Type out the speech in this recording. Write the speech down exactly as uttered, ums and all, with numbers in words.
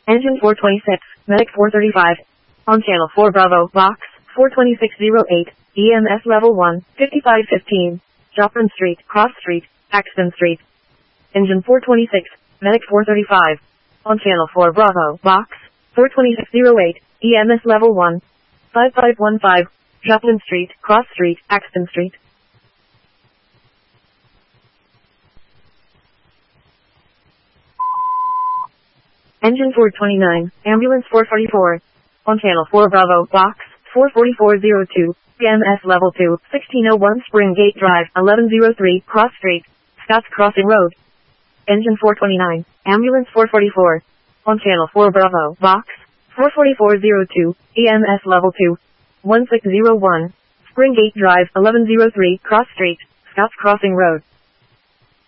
Engine four twenty-six, Medic four thirty-five. On channel four Bravo, box, four twenty-six oh eight, E M S level one, fifty-five fifteen. Joplin Street, Cross Street, Axton Street. Engine four twenty-six, Medic four thirty-five. On channel four Bravo, box, four twenty-six oh eight, E M S level one, five five one five. Joplin Street, Cross Street, Axton Street. Engine four twenty-nine, Ambulance four forty-four. On channel four Bravo, box, four forty-four oh two, E M S level two, sixteen oh one Springgate Drive, eleven oh three, Cross Street, Scotts Crossing Road. Engine four twenty-nine, Ambulance four forty-four. On channel four Bravo, box, four forty-four oh two, E M S level two, one six oh one, Springgate Drive, eleven oh three, Cross Street, Scotts Crossing Road.